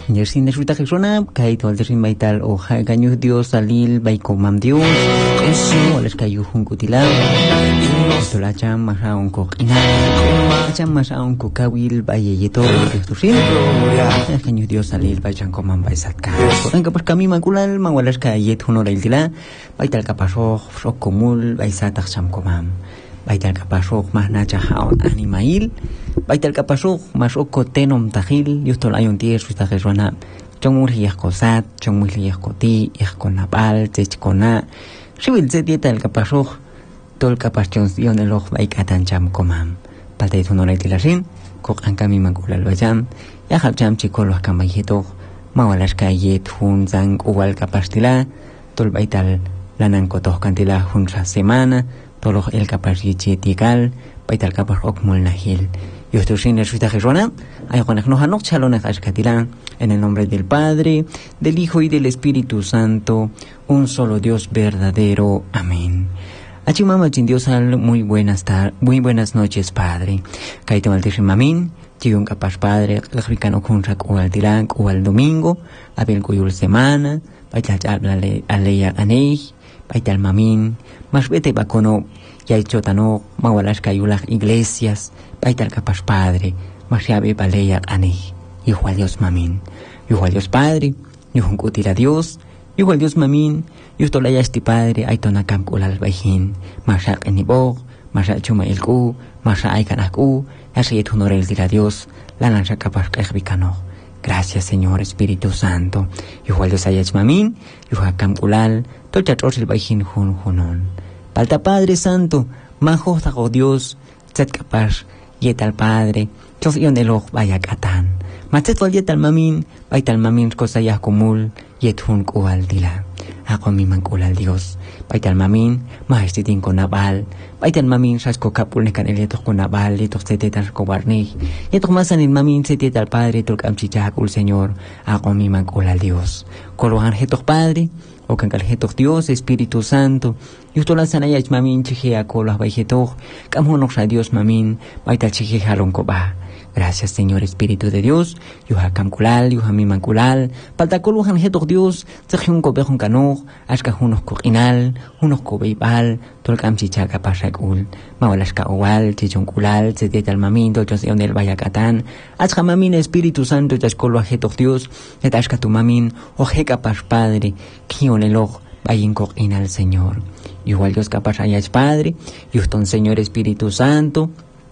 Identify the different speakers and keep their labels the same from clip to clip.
Speaker 1: Yersin de Shuta Hexona, Kaito Alderin Baital o Hagañu Dios Alil Baikomam Dios, o les Kayu Hunkutila, Tolacha Masa un Kokina, Acha Masa un Kokawil Bayeto, Tusin, Hagañu Dios Alil Baikomam Baisatka. Portanto, pues Kami Makulal, Mawalas Kayet Honor el Dila, Baital Capaso, Sokomul, Baisatak Samkomam. Baital kapasok mas nacha haon animail, baital kapasok mas okotenom tahil, yustol ayon tier suita jeswana, chongmul hiakosat, chongmul hiakoti, hiakonapal, techkona, shibil zetieta el kapasok, tol kapasyon el oj baikatan cham komam. Palta itonora itilasin, kok ankami makulal bajam, yahal cham chikolo akamayhetok, mawalas kayet hun zang uwal kapastila, tol baital lanan kotoh kantila hun sa semana, todos el capaz de chitical, baital capaz okmul nahil. Yo estoy sin el suita jesona, hay conejos anok chalones ashkatilán, en el nombre del Padre, del Hijo y del Espíritu Santo, un solo Dios verdadero. Amén. Achimama chindiosal, muy buenas noches, Padre. Kaito maltishimamin, chiyun capaz Padre, lajricano kunrak o al tirán o al domingo, abel kuyul semana, baital hablale aleya anei, baital mamin, mas vete bacono, ya hecho tano, mawalas cayulas iglesias, baital capaz Padre, mas ya ve baleya anei, hijo a Dios mamin, hijo a Dios Padre, hijo un cutir a Dios, hijo a Dios mamin, hijo tolaya este Padre, hay tonacam kulal bajín, mas ya enibog, mas ya chuma el ku, mas ya hay canaku, ya se yet honor el dir a Dios, la lancha capaz cajbicano. Gracias, Señor Espíritu Santo. Hijo a Dios ayach mamin, hijo a camculal, tolchachos el bajín junon. Palta Padre Santo, majo zago Dios, zet capaz, yet al Padre, chofion el oj vaya catán. Matzet wal yet al mamin, baital mamin cosa ya comul, yet hun kual dila. Hago mi mancul al Dios, baital mamin, majestitin con nabal, baital mamin, sasco capul necan el yetos con nabal, yetos setetas cobarnei, yetos masan el mamin, setet al Padre, tolcam chichacul Señor, hago mi mancul al Dios. Colohan jetos Padre, o cangaljetos Dios, Espíritu Santo, yustolan sanayach mamin, chijea colas baijetos, camonos a Dios mamin, baital chijejalon coba. Gracias, Señor Espíritu de Dios, yuha camculal, yuha mi manculal, paltacol ujan jetos Dios, sejun cobejun canoj, ashka unos coquinal, unos cobeibal, tolcam chichaca pasacul, mawalasca owal, chichunculal, setetal mamin, tolchosión del vayacatán, ashka mamin Espíritu Santo, chascolo jetos Dios, etashka tu mamin, ojeca pas Padre, kion el oj, vayin coquinal Señor. Igual Dios capaz hayas Padre, yuston Señor Espíritu Santo,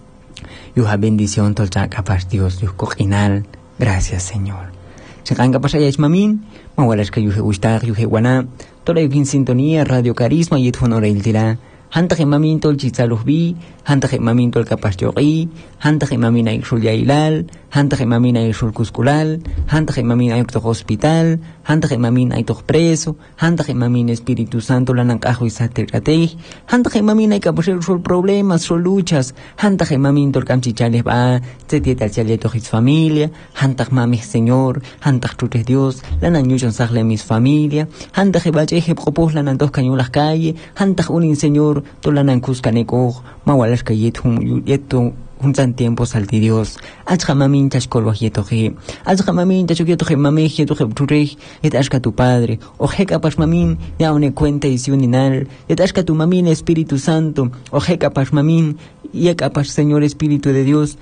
Speaker 1: yuha bendición tolcha capaz Dios, yuh coquinal, gracias Señor. Se can capaz hayas mamin, mawalas que yuhe gustar, yuhe guaná, toda en sintonía, Radio Carisma y honor el tira, hantaje mamin tol chitzalos bi, hantaje mamin tol capaz yogi, hantaje mamin ay sul yailal, hantaje mamin ay sul cusculal, hantaje mamin ay to hospital, hantaje mamin ay to preso, hantaje mamin Espíritu Santo la nancajo y satergatei, hantaje mamin ay capaz sul problemas, sul luchas, hantaje mamin tol camchichales ba, setieta chaleto his familia, hantaj mami Señor, hantaj chutes Dios, la nanyuchon sagle mis familia, hantaje bacheje propos la nantos cañulas calle, hantaj unin Señor, tolanan cuscaneco, mawalas kayet yeto juntan tiempo salti Dios, achka mamin chascolo yetoje, achka mamin chasuketoje mame yetoje turej, etashka tu Padre, oje capas mamin, ya une cuenta y sioninal, etashka tu mamin Espíritu Santo, oje capas mamin, y capas Señor Espíritu de Dios,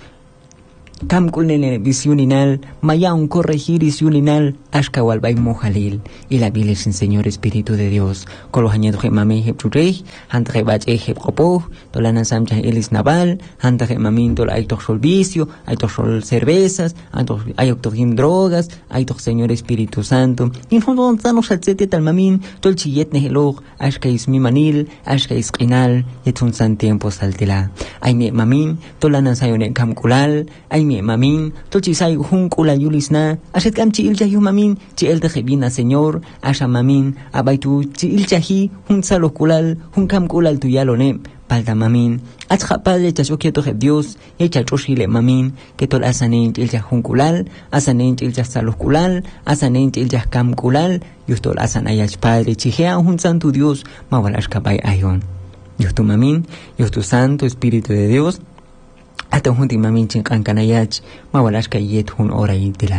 Speaker 1: camculnele visioninal, maya un corregir y sioninal, ashka walbay mojalil, y la viles sin Señor Espíritu de Dios, colojañedo mame hepturey, hantre bache hepropo, tolanan samcha elis naval, hantre mamin tol hay sol vicio, hay sol cervezas, hay drogas, hay Señor Espíritu Santo, y no danos al sete tal mamin, tol chillet nehelog, ashka is mi manil, ashka is qinal, yetun san tiempo saltila, ay mi mamin, tolanan sayone camculal, ay mi mamin, tolchi say hunkula yulisna, ashet kamchi ilcha yu mamin, chi el tejebina Señor, asha mamin, abaitu, chi ilcha hi, hun salokulal, hun kamkulal tuyalone, palta mamin, achha padre chasokieto je Dios, echa choshile mamin, que tol asanen ilcha hunkulal, asanen ilcha salokulal, asanen ilcha kamkulal, yustol asanayach padre, chijea hun santo Dios, mawalash kabay ayon. Yustu mamin, yustu santo Espíritu de Dios, hasta un mamin chinkan kanayach, mawalash kayet hun ora intila.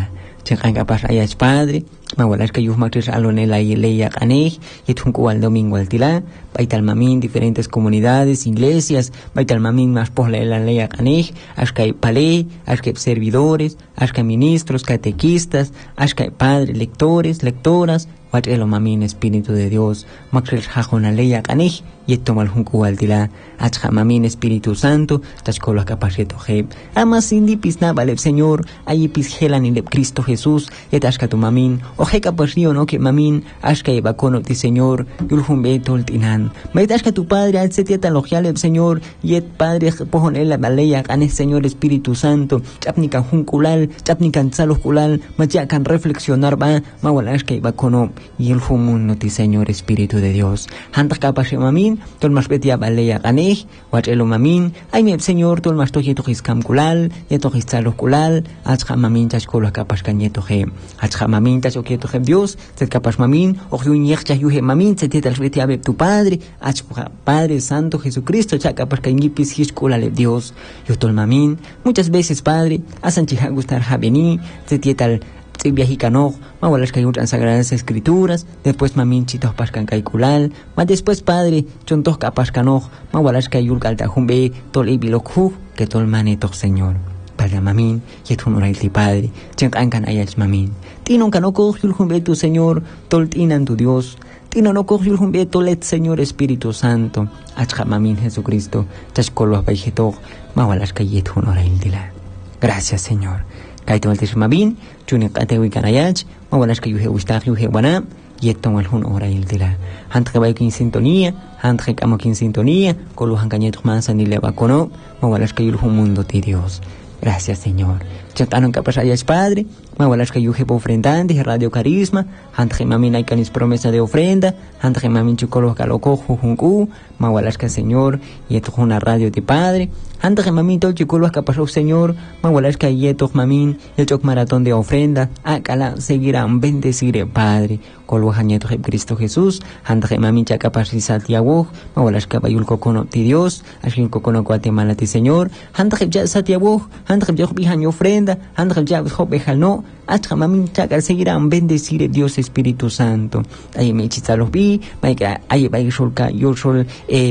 Speaker 1: Chenkan capaz ayach Padre, mawalas que yus matris alonela y leya canej, y tunku al domingo al tilá, baital mamin diferentes comunidades, iglesias, baital mamin más por la leya canej, ashkay palé, ashkay servidores, ashkay ministros, catequistas, ashkay padres, lectores, lectoras, Wachelo mamin Espíritu de Dios, Makrel Jajona leya canej, y tomal junku al tilá, achja mamin Espíritu Santo, tachkolo capaceto heb. Amas indipis nabaleb Señor, ayipis gelan ileb Cristo Jesús, et ashka tu mamin, ojeca pasrio no que mamin, ashka ebacono ti Señor, yulhum betol tinan. Mait ashka tu Padre, al setieta logialeb Señor, yet Padre pojonela baleya canej Señor Espíritu Santo, chapnikan junkulal, chapnikan tzaloskulal, machakan reflexionar ba, mawal ashka ebacono, y el fumun no ti Señor Espíritu de Dios. Hanta capashe mamin, tol mas betia baleya canej, wachelo mamin, ay mi Señor, tol mas tojeto hiskamkulal, yetohis tzaloskulal, achka mamin chachkolo capas cañetoje, achka mamin chachoketoje Dios, set capas mamin, ojiun yechcha yuhe mamin, setieta betia beb tu Padre, achka Padre Santo Jesucristo, chacapas cañipis hiskulale Dios, yotol mamin, muchas veces Padre, asan chiha gustar javeni, setieta viajicanoj, mawalas cayutan sagradas escrituras, después mamin chitos pascan caiculal, mas después Padre, chontos capas canoj, mawalas cayul caltajumbe, tol ibilokhu, que tol manetok Señor. Padre mamin, yetun orailti Padre, chenkankan ayach mamin. Tinon canoko yulhumbe tu Señor, tol tinan tu Dios. Tino no cogió el tolet Señor Espíritu Santo, achja mamin Jesucristo, chashkolo apaijetok, mawalas cayetun orailtila. Gracias Señor. Kaito altis mabin, chuni katewi kanayach, mawalas que yuhe ustaj yuhe wana, yeton alhun ora iltila. Hantre baik in sintonía, hantre kamok in sintonía, kolu hankañetuk mansa ni leva kono, mawalas que yulhun mundo ti Dios. Gracias Señor. Chatanon kapasayas Padre, mawalas que yuhe po ofrendante, Radio Carisma, hantre mamin hay canis promesa de ofrenda, hantre mamin chukolo kaloko jujunku, mawalas que Señor, yeton una radio de Padre, antes que mamin todo chiculo pasó Señor, mawalas que ayetos mamin, el choc maratón de ofrenda, acala seguirán bendecir Padre, colo hañeto de Cristo Jesús, antes que mamin chacapas y satiawu, mawalas que bayul cocono ti Dios, así cocono Guatemala ti Señor, antes que ya satiawu, antes que ya bijan ofrenda, antes que ya no, hasta que mamin chacal seguirán bendecir Dios Espíritu Santo. Ahí me chita los vi, ahí va solca, yo sol,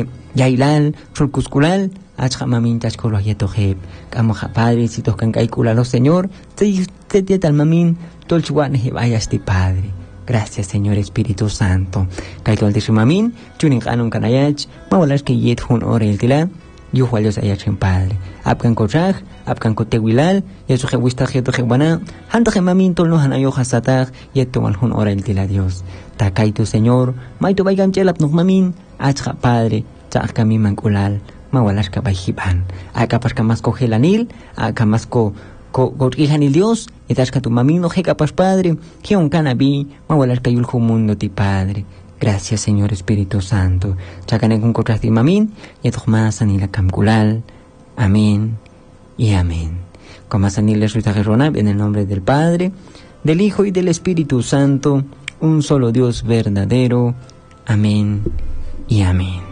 Speaker 1: yailal, sol cusculal, achka mamin chachkolo yetoje, kamo Padre, si toscan caicula los Señor, te tal mamin, tolchuan vayas de Padre. Gracias Señor Espíritu Santo. Caicol de su mamin, chunin canon canayach, mawalas que yet hun ore el tila, yo jualios ayach en Padre. Apkan kochaj, apkan kotewilal, yesu jewista jeto jewana, hanta mamin tol no hanayo hasatag, yet tomal hun ore el tila Dios. Takaitu Señor, maito baigan chelap no mamin, achka Padre, chaka mi mankulal. Mawalas ka bajiban, akapas ka mas cogelanil, akamas ko gorgijanil Dios, etas ka tu mamin no capas Padre, que un canabi, mawalas ka yuljo mundo ti Padre. Gracias Señor Espíritu Santo. Chacanen con cotras ti mamin, yetohmas anila camculal. Amén y amén. Como sanil les en el nombre del Padre, del Hijo y del Espíritu Santo, un solo Dios verdadero. Amén y amén.